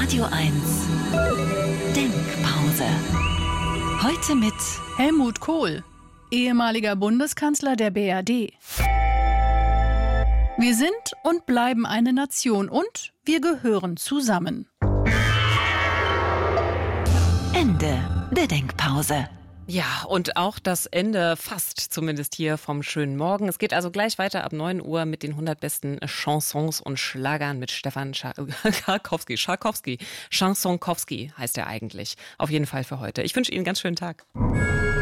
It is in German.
Radio 1 Denkpause. Heute mit Helmut Kohl, ehemaliger Bundeskanzler der BRD. Wir sind und bleiben eine Nation und wir gehören zusammen. Ende der Denkpause. Ja, und auch das Ende fast zumindest hier vom schönen Morgen. Es geht also gleich weiter ab 9 Uhr mit den 100 besten Chansons und Schlagern mit Stefan Scharkowski. Chansonkowski heißt er eigentlich. Auf jeden Fall für heute. Ich wünsche Ihnen einen ganz schönen Tag.